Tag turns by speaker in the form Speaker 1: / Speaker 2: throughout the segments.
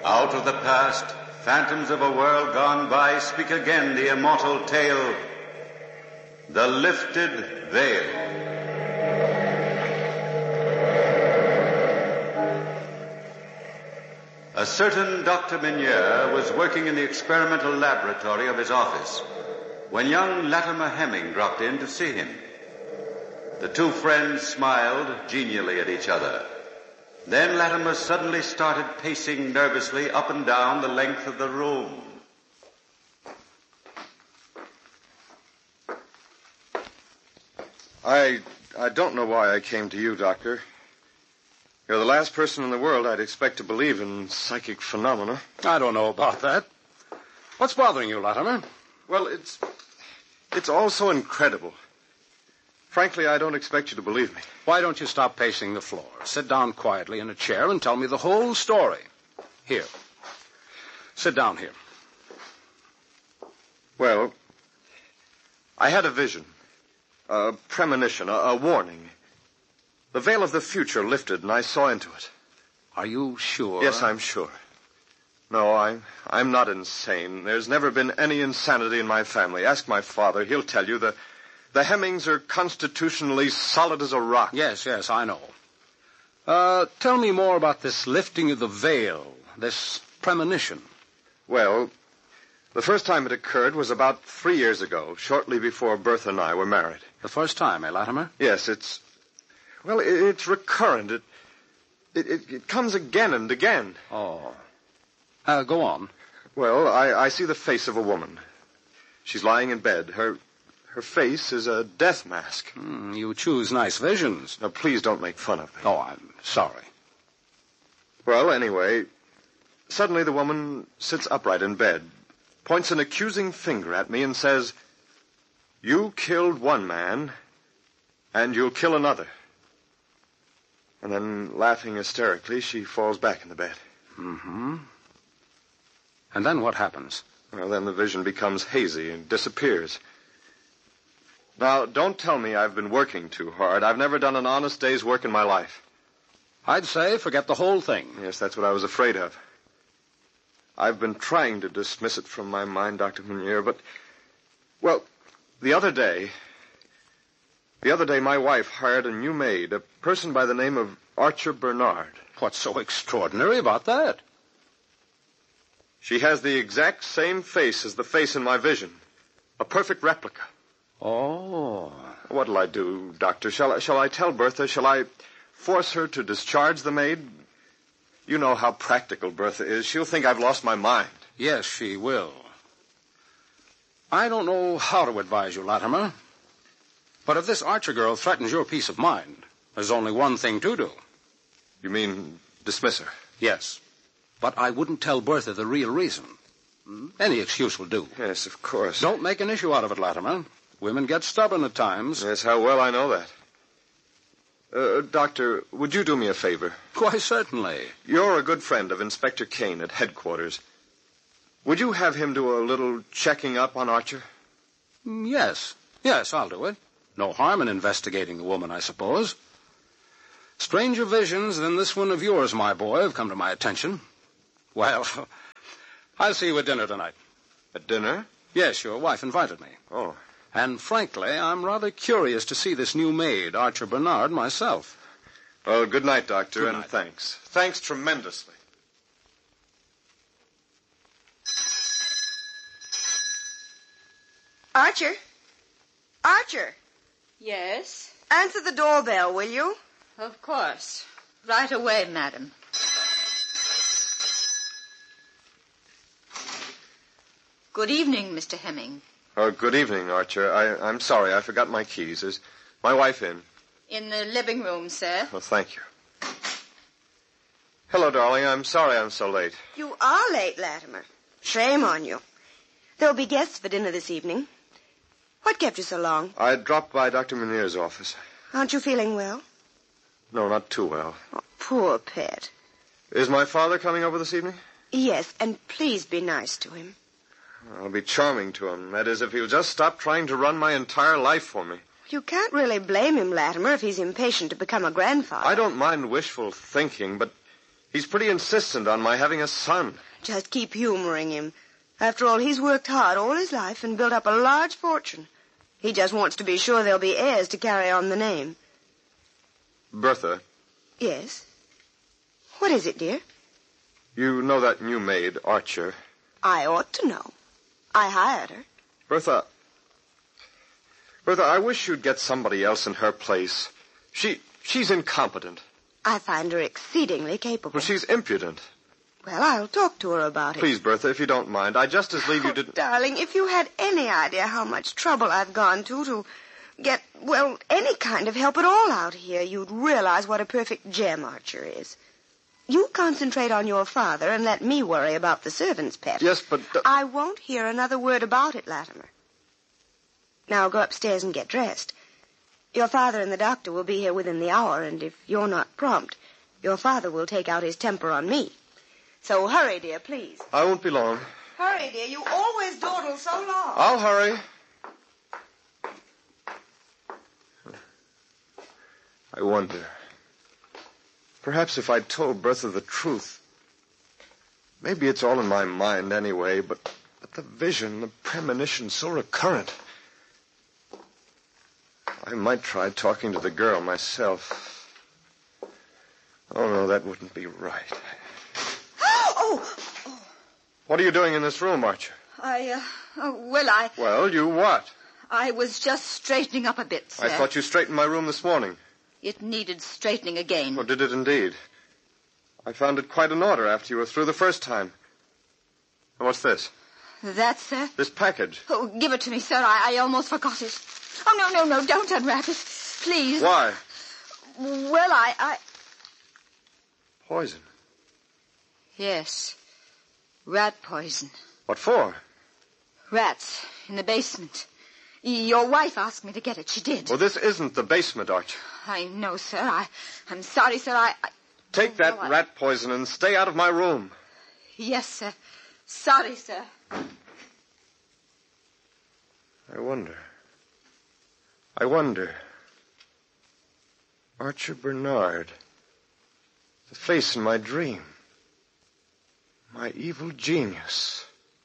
Speaker 1: Out of the past, phantoms of a world gone by speak again the immortal tale, The Lifted Veil. A certain Dr. Minier was working in the experimental laboratory of his office when young Latimer Hemming dropped in to see him. The two friends smiled genially at each other. Then Latimer suddenly started pacing nervously up and down the length of the room.
Speaker 2: I don't know why I came to you, Doctor. You're the last person in the world I'd expect to believe in psychic phenomena.
Speaker 3: I don't know about that. What's bothering you, Latimer?
Speaker 2: Well, it's all so incredible. Frankly, I don't expect you to believe me.
Speaker 3: Why don't you stop pacing the floor? Sit down quietly in a chair and tell me the whole story. Here. Sit down here.
Speaker 2: Well, I had a vision, a premonition, a warning. The veil of the future lifted, and I saw into it.
Speaker 3: Are you sure?
Speaker 2: Yes, I'm sure. No, I'm not insane. There's never been any insanity in my family. Ask my father. He'll tell you the Hemmings are constitutionally solid as a rock.
Speaker 3: Yes, I know. Tell me more about this lifting of the veil, this premonition.
Speaker 2: Well, the first time it occurred was about 3 years ago, shortly before Bertha and I were married.
Speaker 3: The first time, Latimer?
Speaker 2: Yes, it's recurrent. It comes again and again.
Speaker 3: Oh. Go on.
Speaker 2: Well, I see the face of a woman. She's lying in bed. Her face is a death mask.
Speaker 3: You choose nice visions.
Speaker 2: Now, please don't make fun of me.
Speaker 3: Oh, I'm sorry.
Speaker 2: Well, anyway, suddenly the woman sits upright in bed, points an accusing finger at me and says, "You killed one man, and you'll kill another." And then, laughing hysterically, she falls back in the bed.
Speaker 3: Mm-hmm. And then what happens?
Speaker 2: Well, then the vision becomes hazy and disappears. Now, don't tell me I've been working too hard. I've never done an honest day's work in my life.
Speaker 3: I'd say forget the whole thing.
Speaker 2: Yes, that's what I was afraid of. I've been trying to dismiss it from my mind, Dr. Minier, but... Well, the other day, my wife hired a new maid, a person by the name of Archer Bernard.
Speaker 3: What's so extraordinary about that?
Speaker 2: She has the exact same face as the face in my vision. A perfect replica.
Speaker 3: Oh.
Speaker 2: What'll I do, Doctor? Shall I tell Bertha? Shall I force her to discharge the maid? You know how practical Bertha is. She'll think I've lost my mind.
Speaker 3: Yes, she will. I don't know how to advise you, Latimer. But if this Archer girl threatens your peace of mind, there's only one thing to do.
Speaker 2: You mean dismiss her?
Speaker 3: Yes. But I wouldn't tell Bertha the real reason. Any excuse will do.
Speaker 2: Yes, of course.
Speaker 3: Don't make an issue out of it, Latimer. Women get stubborn at times.
Speaker 2: Yes, how well I know that. Doctor, would you do me a favor?
Speaker 3: Why, certainly.
Speaker 2: You're a good friend of Inspector Kane at headquarters. Would you have him do a little checking up on Archer?
Speaker 3: Yes, I'll do it. No harm in investigating the woman, I suppose. Stranger visions than this one of yours, my boy, have come to my attention. Well, I'll see you at dinner tonight.
Speaker 2: At dinner?
Speaker 3: Yes, your wife invited me.
Speaker 2: Oh.
Speaker 3: And frankly, I'm rather curious to see this new maid, Archer Bernard, myself.
Speaker 2: Well, good night, Doctor,
Speaker 3: Good
Speaker 2: and
Speaker 3: night.
Speaker 2: thanks. Thanks tremendously.
Speaker 4: Archer? Archer,
Speaker 5: Yes,
Speaker 4: answer the doorbell, will you?
Speaker 5: of course. Right away, madam. Good evening, Mr. Hemming.
Speaker 2: Oh, good evening, Archer. I'm sorry, I forgot my keys. Is my wife in?
Speaker 5: In the living room, sir.
Speaker 2: Oh, thank you. Hello, darling. I'm sorry I'm so late.
Speaker 4: You are late, Latimer. Shame on you. There'll be guests for dinner this evening. What kept you so long?
Speaker 2: I dropped by Dr. Munir's office.
Speaker 4: Aren't you feeling well?
Speaker 2: No, not too well.
Speaker 4: Oh, poor pet.
Speaker 2: Is my father coming over this evening?
Speaker 4: Yes, and please be nice to him.
Speaker 2: I'll be charming to him. That is, if he'll just stop trying to run my entire life for me.
Speaker 4: You can't really blame him, Latimer, if he's impatient to become a grandfather.
Speaker 2: I don't mind wishful thinking, but He's pretty insistent on my having a son.
Speaker 4: Just keep humoring him. After all, he's worked hard all his life and built up a large fortune. He just wants to be sure there'll be heirs to carry on the name.
Speaker 2: Bertha.
Speaker 4: Yes? What is it, dear?
Speaker 2: You know that new maid, Archer.
Speaker 4: I ought to know. I hired her.
Speaker 2: Bertha, I wish you'd get somebody else in her place. She's incompetent.
Speaker 4: I find her exceedingly capable.
Speaker 2: Well, she's impudent.
Speaker 4: Well, I'll talk to her about it.
Speaker 2: Please, Bertha, if you don't mind. I just as leave you didn't...
Speaker 4: Darling, if you had any idea how much trouble I've gone to get, well, any kind of help at all out here, you'd realize what a perfect gem Archer is. You concentrate on your father and let me worry about the servant's pet.
Speaker 2: Yes, but...
Speaker 4: I won't hear another word about it, Latimer. Now go upstairs and get dressed. Your father and the doctor will be here within the hour, and if you're not prompt, your father will take out his temper on me. So hurry, dear, please.
Speaker 2: I won't be long.
Speaker 4: Hurry, dear. You always dawdle so long.
Speaker 2: I'll hurry. I wonder. Perhaps if I'd told Bertha the truth. Maybe it's all in my mind anyway, but the vision, the premonition, so recurrent. I might try talking to the girl myself. Oh, no, that wouldn't be right.
Speaker 5: Oh!
Speaker 2: What are you doing in this room, Archer?
Speaker 5: Well,
Speaker 2: you what?
Speaker 5: I was just straightening up a bit, sir.
Speaker 2: I thought you straightened my room this morning.
Speaker 5: It needed straightening again.
Speaker 2: Oh, did it indeed? I found it quite in order after you were through the first time. And what's this?
Speaker 5: That, sir?
Speaker 2: This package.
Speaker 5: Oh, give it to me, sir. I almost forgot it. Oh, no, don't unwrap it. Please.
Speaker 2: Why?
Speaker 5: Well, I...
Speaker 2: Poison.
Speaker 5: Yes. Rat poison.
Speaker 2: What for?
Speaker 5: Rats in the basement. Your wife asked me to get it. She did.
Speaker 2: Well, this isn't the basement, Archer.
Speaker 5: I know, sir. I'm sorry, sir.
Speaker 2: Take that rat poison and stay out of my room.
Speaker 5: Yes, sir. Sorry, sir.
Speaker 2: I wonder. Archer Bernard. The face in my dream. My evil genius.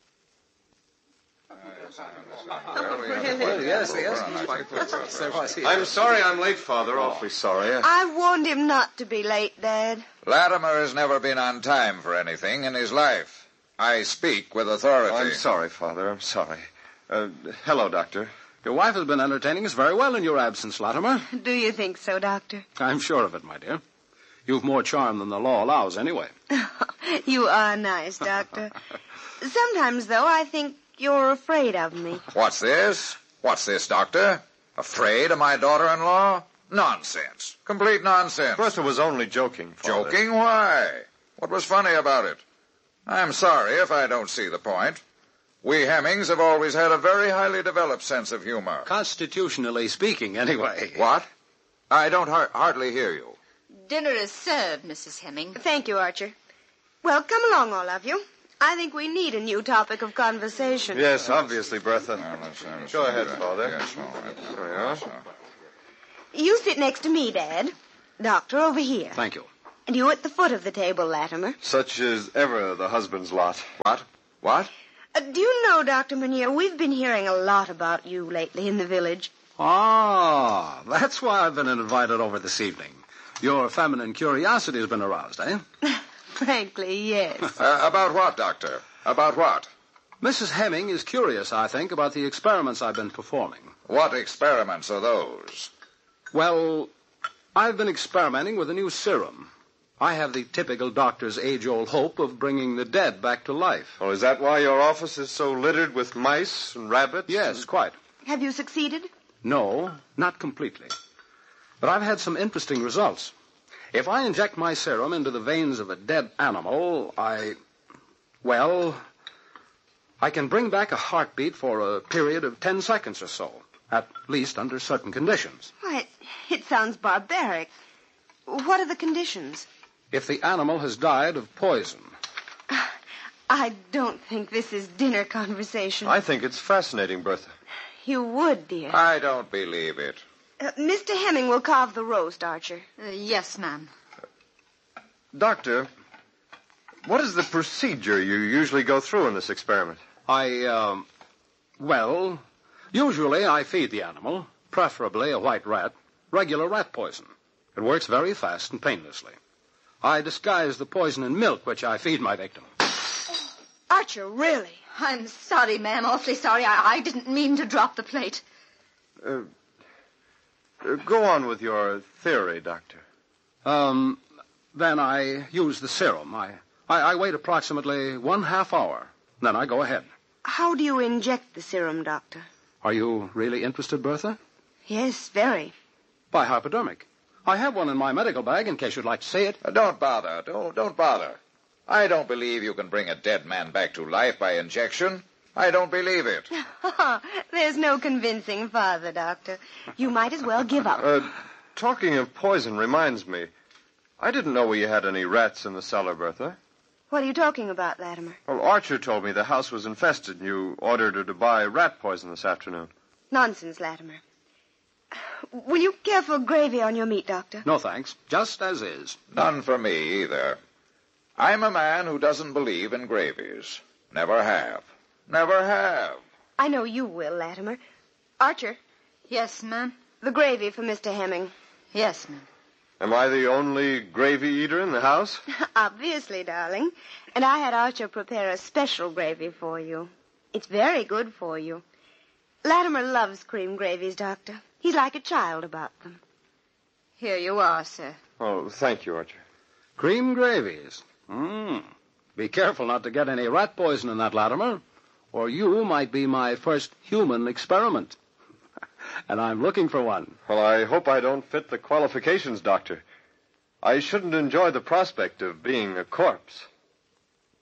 Speaker 2: I'm sorry I'm late, Father. Awfully sorry.
Speaker 4: I warned him not to be late, Dad.
Speaker 6: Latimer has never been on time for anything in his life. I speak with authority.
Speaker 2: I'm sorry, Father. I'm sorry. Hello, Doctor.
Speaker 3: Your wife has been entertaining us very well in your absence, Latimer.
Speaker 4: Do you think so, Doctor?
Speaker 3: I'm sure of it, my dear. You've more charm than the law allows, anyway.
Speaker 4: You are nice, Doctor. Sometimes, though, I think you're afraid of me.
Speaker 6: What's this? What's this, Doctor? Afraid of my daughter-in-law? Nonsense. Complete nonsense.
Speaker 2: Bertha was only joking, Father.
Speaker 6: Joking? Why? What was funny about it? I'm sorry if I don't see the point. We Hemmings have always had a very highly developed sense of humor.
Speaker 3: Constitutionally speaking, anyway.
Speaker 6: What? I don't hardly hear you.
Speaker 5: Dinner is served, Mrs. Hemming.
Speaker 4: Thank you, Archer. Well, come along, all of you. I think we need a new topic of conversation.
Speaker 2: Yes, obviously, Bertha. Go ahead, Father.
Speaker 6: Yes, all right.
Speaker 2: There we are.
Speaker 4: You sit next to me, Dad. Doctor, over here.
Speaker 3: Thank you.
Speaker 4: And you at the foot of the table, Latimer.
Speaker 2: Such is ever the husband's lot.
Speaker 6: What?
Speaker 4: Do you know, Dr. Meunier, we've been hearing a lot about you lately in the village.
Speaker 3: Ah, that's why I've been invited over this evening. Your feminine curiosity has been aroused, eh?
Speaker 4: Frankly, yes.
Speaker 6: About what, Doctor? About what?
Speaker 3: Mrs. Hemming is curious, I think, about the experiments I've been performing.
Speaker 6: What experiments are those?
Speaker 3: Well, I've been experimenting with a new serum. I have the typical doctor's age-old hope of bringing the dead back to life.
Speaker 2: Oh, is that why your office is so littered with mice and rabbits?
Speaker 3: Yes, quite.
Speaker 4: Have you succeeded?
Speaker 3: No, not completely. But I've had some interesting results. If I inject my serum into the veins of a dead animal, I can bring back a heartbeat for a period of 10 seconds or so, at least under certain conditions.
Speaker 4: Why, it sounds barbaric. What are the conditions?
Speaker 3: If the animal has died of poison.
Speaker 4: I don't think this is dinner conversation.
Speaker 2: I think it's fascinating, Bertha.
Speaker 4: You would, dear.
Speaker 6: I don't believe it.
Speaker 4: Mr. Hemming will carve the roast, Archer.
Speaker 5: Yes, ma'am.
Speaker 2: Doctor, What is the procedure you usually go through in this experiment?
Speaker 3: Well, usually I feed the animal, preferably a white rat, regular rat poison. It works very fast and painlessly. I disguise the poison in milk, which I feed my victim.
Speaker 5: Archer, really? I'm sorry, ma'am, awfully sorry. I didn't mean to drop the plate.
Speaker 2: Go on with your theory, Doctor.
Speaker 3: Then I use the serum. I wait approximately 1/2 hour. Then I go ahead.
Speaker 4: How do you inject the serum, Doctor?
Speaker 3: Are you really interested, Bertha?
Speaker 4: Yes, very.
Speaker 3: By hypodermic. I have one in my medical bag in case you'd like to see it.
Speaker 6: Don't bother. Don't bother. I don't believe you can bring a dead man back to life by injection. I don't believe it.
Speaker 4: There's no convincing Father, Doctor. You might as well give up.
Speaker 2: Talking of poison reminds me. I didn't know we had any rats in the cellar, Bertha.
Speaker 4: What are you talking about, Latimer?
Speaker 2: Well, Archer told me the house was infested and you ordered her to buy rat poison this afternoon.
Speaker 4: Nonsense, Latimer. Will you care for gravy on your meat, Doctor?
Speaker 3: No, thanks. Just as is.
Speaker 6: None for me, either. I'm a man who doesn't believe in gravies. Never have. Never have.
Speaker 4: I know you will, Latimer. Archer,
Speaker 5: Yes, ma'am?
Speaker 4: the gravy for Mr. Hemming.
Speaker 5: Yes, ma'am.
Speaker 2: Am I the only gravy eater in the house?
Speaker 4: Obviously, darling. And I had Archer prepare a special gravy for you. It's very good for you. Latimer loves cream gravies, Doctor. He's like a child about them.
Speaker 5: Here you are, sir.
Speaker 2: Oh, thank you, Archer.
Speaker 3: Cream gravies. Be careful not to get any rat poison in that, Latimer, or you might be my first human experiment. And I'm looking for one.
Speaker 2: Well, I hope I don't fit the qualifications, Doctor. I shouldn't enjoy the prospect of being a corpse.